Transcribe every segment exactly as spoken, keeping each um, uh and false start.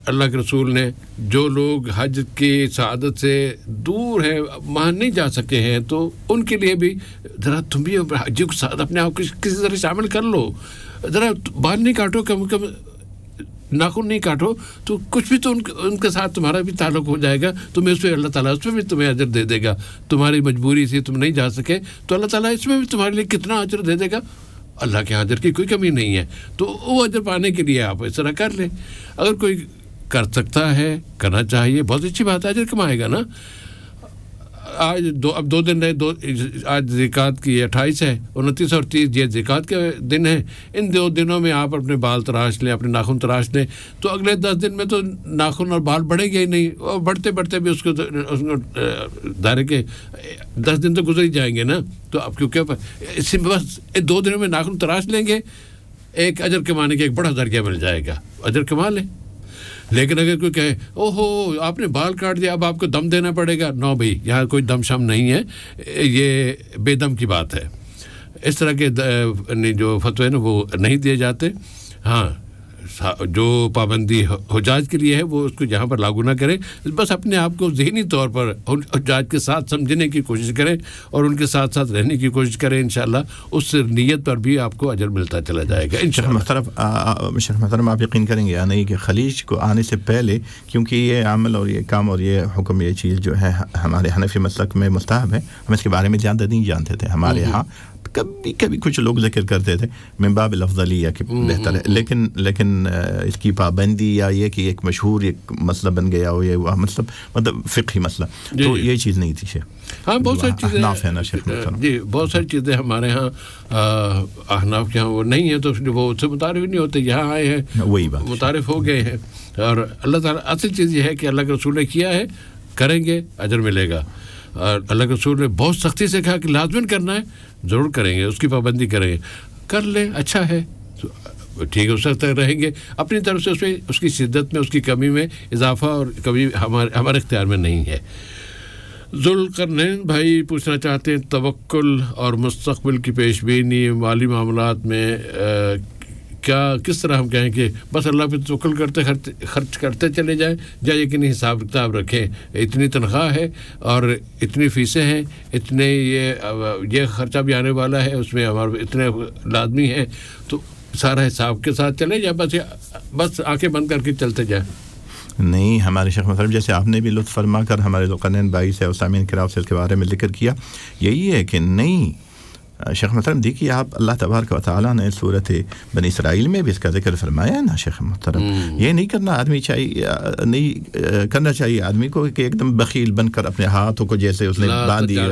اللہ کے رسول نے جو لوگ حج کی سعادت سے دور ہیں وہاں نہیں جا سکے ہیں تو ان کے لیے بھی ذرا تم بھی حج کو ساتھ اپنے آپ کو کسی طرح شامل کر لو ذرا بال نہیں کاٹو کم کم ناخن نہیں کاٹو تو کچھ بھی تو ان ان کے ساتھ تمہارا بھی تعلق ہو جائے گا تمہیں اس پہ اللہ تعالیٰ اس میں بھی تمہیں اجر دے دے گا تمہاری مجبوری سے تم نہیں جا سکے تو اللہ تعالیٰ اس میں بھی تمہارے لیے کتنا اجر دے دے گا اللہ کے اجر کی کوئی کمی نہیں ہے تو وہ اجر پانے کے لیے آپ اس طرح کر لیں اگر کوئی کر سکتا ہے کرنا چاہیے بہت اچھی بات ہے اجر کمائے گا نا آج دو اب دو دن رہے دو آج زکوٰۃ کی اٹھائیس ہے انتیس اور تیس یہ زکوٰۃ کے دن ہیں ان دو دنوں میں آپ اپنے بال تراش لیں اپنے ناخن تراش لیں تو اگلے دس دن میں تو ناخن اور بال بڑھیں گے ہی نہیں اور بڑھتے بڑھتے بھی اس کو اس کو دائرے کے دس دن تو گزر ہی جائیں گے نا تو اب کیونکہ اس میں بس دو دنوں میں ناخن تراش لیں گے ایک اجر کمانے کا ایک بڑا ذریعہ مل جائے گا اجر کما لیں لیکن اگر کوئی کہے او ہو آپ نے بال کاٹ دیا اب آپ کو دم دینا پڑے گا نو بھائی یہاں کوئی دم شم نہیں ہے یہ بے دم کی بات ہے اس طرح کے جو فتوے ہیں وہ نہیں دیے جاتے ہاں جو پابندی حجاج کے لیے ہے وہ اس کو یہاں پر لاگو نہ کریں بس اپنے آپ کو ذہنی طور پر حجاج کے ساتھ سمجھنے کی کوشش کریں اور ان کے ساتھ ساتھ رہنے کی کوشش کریں انشاءاللہ اس نیت پر بھی آپ کو اجر ملتا چلا جائے گا انشاءاللہ محترم شیخ محترم آپ یقین کریں گے یا نہیں کہ خلیج کو آنے سے پہلے کیونکہ یہ عمل اور یہ کام اور یہ حکم یہ چیز جو ہے ہمارے حنفی مسلک میں مستحب ہے ہم اس کے بارے میں زیادہ نہیں جانتے تھے ہمارے ہاں کبھی کبھی کچھ لوگ ذکر کرتے تھے من باب الافضلیہ کہ بہتر ہے لیکن لیکن اس کی پابندی یا یہ کہ ایک مشہور ایک مسئلہ بن گیا ہو یہ وہ مطلب مطلب فقہی مسئلہ تو یہ چیز نہیں تھی شیخ ہاں بہت ساری چیزیں احناف ہے نا شیخ جی بہت ساری چیزیں ہمارے ہاں احناف کے ہاں وہ نہیں ہیں تو وہ اس سے متعارف نہیں ہوتے یہاں آئے ہیں وہی بات متعارف ہو گئے ہیں اور اللہ تعالیٰ اصل چیز یہ ہے کہ اللہ کے رسول نے کیا ہے کریں گے اجر ملے گا اور اللہ کے رسول نے بہت سختی سے کہا کہ لازماً کرنا ہے ضرور کریں گے اس کی پابندی کریں گے کر لیں اچھا ہے ٹھیک ہے اس وقت تک رہیں گے اپنی طرف سے اس میں اس کی شدت میں اس کی کمی میں اضافہ اور کمی ہمارے ہمارے اختیار میں نہیں ہے ذوالقرنین بھائی پوچھنا چاہتے ہیں توکل اور مستقبل کی پیش بینی مالی معاملات میں کیا کس طرح ہم کہیں کہ بس اللہ پہ توکل کرتے خرچ خرچ کرتے چلے جائیں یا یہ کہ نہیں حساب کتاب رکھیں اتنی تنخواہ ہے اور اتنی فیسیں ہیں اتنے یہ یہ خرچہ بھی آنے والا ہے اس میں ہمارے اتنے لازمی ہیں تو سارا حساب کے ساتھ چلے جائیں بس بس آنکھیں بند کر کے چلتے جائیں نہیں ہمارے شیخ محترم جیسے آپ نے بھی لطف فرما کر ہمارے ذوالقرنین بھائی سے اور سامعین کرام سے اس کے بارے میں ذکر کیا یہی ہے کہ نہیں شیخ محترم دیکھیے آپ اللہ تبارک و تعالیٰ نے صورت بنی اسرائیل میں بھی اس کا ذکر فرمایا ہے نا شیخ محترم یہ نہیں کرنا آدمی چاہیے نہیں کرنا چاہیے آدمی کو کہ ایک دم بخیل بن کر اپنے ہاتھوں کو جیسے اس نے باندھ دیا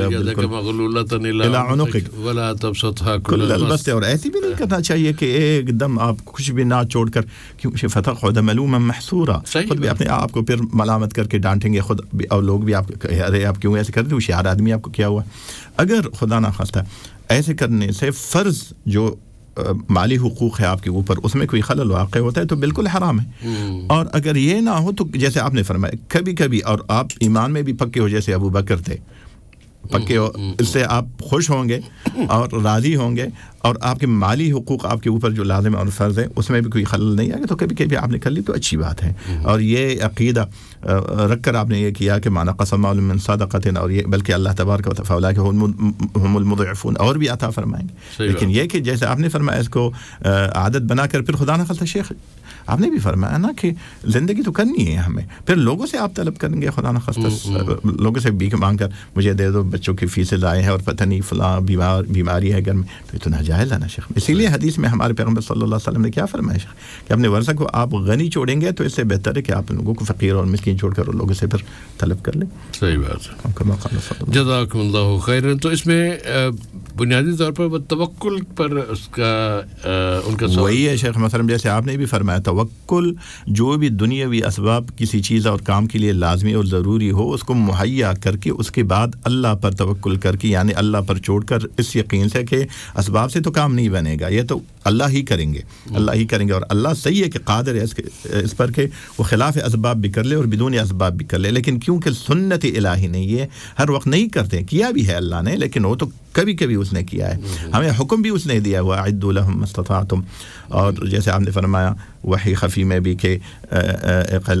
اور ایسی بھی نہیں کرنا چاہیے کہ ایک دم آپ کچھ بھی نہ چھوڑ کر کیونکہ فتح خود ملوما محصورا خود بھی اپنے آپ کو پھر ملامت کر کے ڈانٹیں گے خود اور لوگ بھی آپ ارے آپ کیوں ایسے کرتے ہوشیار آدمی آپ کو کیا ہوا اگر خدا نہ خواستہ ایسے کرنے سے فرض جو مالی حقوق ہے آپ کے اوپر اس میں کوئی خلل واقع ہوتا ہے تو بالکل حرام ہے اور اگر یہ نہ ہو تو جیسے آپ نے فرمایا کبھی کبھی اور آپ ایمان میں بھی پکے ہو جیسے ابو بکر تھے پکے ہو اس سے آپ خوش ہوں گے اور راضی ہوں گے اور آپ کے مالی حقوق آپ کے اوپر جو لازم اور فرض ہے اس میں بھی کوئی خلل نہیں آئے گا تو کبھی کبھی آپ نے کر لی تو اچھی بات ہے اور یہ عقیدہ رکھ کر آپ نے یہ کیا کہ مانا قسم من صدقۃ اور یہ بلکہ اللہ تبارک و تعالیٰ کے ہم المضعفون اور بھی عطا فرمائیں گے لیکن یہ کہ جیسے آپ نے فرمایا اس کو عادت بنا کر پھر خدا نہ خواستہ شیخ آپ نے بھی فرمایا نا کہ زندگی تو کرنی ہے ہمیں پھر لوگوں سے آپ طلب کریں گے خدا نہ خواستہ لوگوں سے بھیک مانگ کر مجھے دے دو بچوں کی فیسیں آئے ہیں اور پتہ نہیں فلاں بیمار بیماری ہے گھر میں تو یہ تو ناجائز ہے نا شیخ اسی لیے حدیث میں ہمارے پیغمبر صلی اللہ علیہ وسلم نے کیا فرمایا شیخ کہ اپنے ورثہ کو آپ غنی چھوڑیں گے تو اس سے بہتر ہے کہ آپ لوگوں کو فقیر اور مسکین چھوڑ کر لوگوں سے پھر طلب کر لیں صحیح بات ہے جزاکم اللہ خیرا تو اس میں بنیادی طور پر توکل پر اس کا ان کا وہی ہے شیخ محترم جیسے آپ نے بھی فرمایا توکل جو بھی دنیاوی اسباب کسی چیز اور کام کے لیے لازمی اور ضروری ہو اس کو مہیا کر کے اس کے بعد اللہ پر توکل کر کے یعنی اللہ پر چھوڑ کر اس یقین سے کہ اسباب سے تو کام نہیں بنے گا یہ تو اللہ ہی کریں گے اللہ ہی کریں گے اور اللہ صحیح ہے کہ قادر ہے اس, کے اس پر کہ وہ خلاف اسباب بھی کر لے اور بدون اسباب بھی کر لے لیکن کیونکہ سنت الہی نہیں ہے ہر وقت نہیں کرتے کیا بھی ہے اللہ نے لیکن وہ تو کبھی کبھی اس نے کیا ہے ہمیں حکم بھی اس نے دیا ہوا اعدوا لهم ما استطعتم اور جیسے آپ نے فرمایا وحی خفی میں بھی کہ